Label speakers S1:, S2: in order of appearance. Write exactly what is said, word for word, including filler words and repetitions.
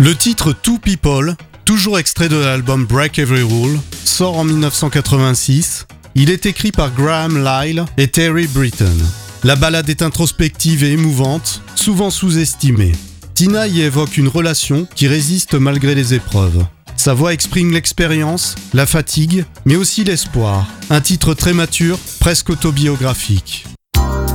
S1: Le titre Two People, toujours extrait de l'album Break Every Rule, sort en dix-neuf cent quatre-vingt-six. Il est écrit par Graham Lyle et Terry Britten. La ballade est introspective et émouvante, souvent sous-estimée. Tina y évoque une relation qui résiste malgré les épreuves. Sa voix exprime l'expérience, la fatigue, mais aussi l'espoir. Un titre très mature, presque autobiographique.